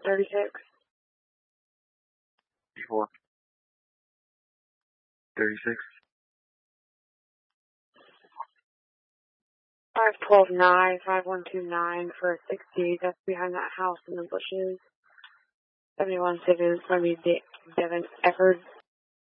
36. 34. 36. 5129, 5129 for 60. That's behind that house in the bushes. 71 Citizens, maybe Devin Eckerd.